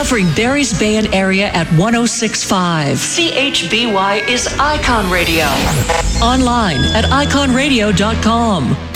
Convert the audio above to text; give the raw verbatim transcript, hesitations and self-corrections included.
Covering Barry's Bay and area at one oh six point five. C H B Y is Icon Radio. Online at icon radio dot com.